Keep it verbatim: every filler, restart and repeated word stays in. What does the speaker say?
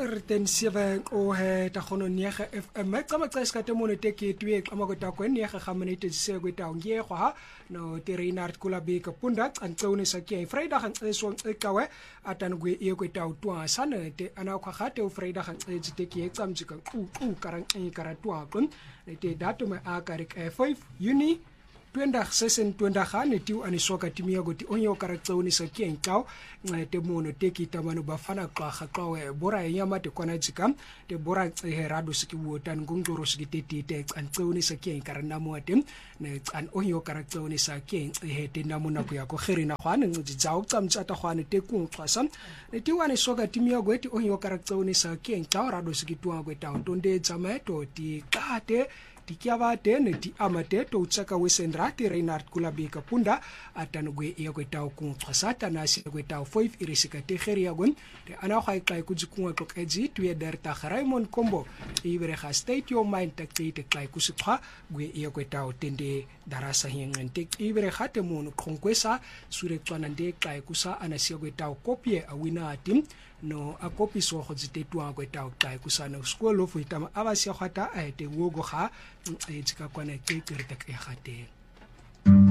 ten seven o he ta khono niega F M ka matsa ka te mono te ke twe ka mo ta ko niega ga minute se go ta ngie go ha no te Reinhard Kulabi ka punda an tsone sa ke Vrydag an so e ka we atan go e go ta twa sana te ana kwa ga te Vrydag an e te ke tsamji ka u u karang e karatwa kon te datum a ka rik five Juni twenty twenty-six ne tiu ani soka timia go ti onyo karatsoni sa kien tau te mono te ki tamanu bafana ka khaqawe bora yama te kona jikam te bora herado siki wotan gongoro siki te te te an tsoni sa kien karana moatem ne an onyo karatsoni sa kien he te namuna ku ya ko kherina khwane ngji jaw tsamtsa ta khwane te ku tsam ne tiu ani soka timia go ti onyo karatsoni sa kien tau rado siki tuwa go tau tonde jamato ti kate tikiava tene ti amate to tsaka wesendra ti Reinhard Kulabi ka punda atanu gwe e go taw ku tsata na si go taw five irisika te geria gon te ana khai kai ku jikunga ko edzi tu ye der ta Raymond Kombo ibere ga state your mind tak te te kai ku sipha gwe e go taw tende darasa hingan te ibere ga te mon konkwesa sure tswana nde kai ku sa ana si go taw kopie a wina tim no a kopi so go zite twa go taw kai ku sa no skolo fu itama aba si khata a te wogo ga e tsika kwana ke ke re tak e gate